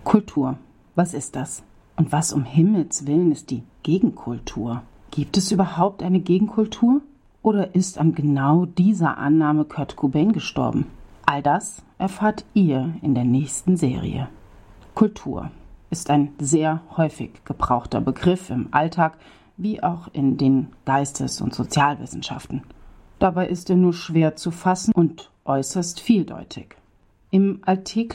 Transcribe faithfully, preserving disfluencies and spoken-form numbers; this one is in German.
Kultur. Was ist das? Und was um Himmels Willen ist die Gegenkultur? Gibt es überhaupt eine Gegenkultur? Oder ist an genau dieser Annahme Kurt Cobain gestorben? All das erfahrt ihr in der nächsten Serie. Kultur ist ein sehr häufig gebrauchter Begriff im Alltag wie auch in den Geistes- und Sozialwissenschaften. Dabei ist er nur schwer zu fassen und äußerst vieldeutig. Im alltäglichen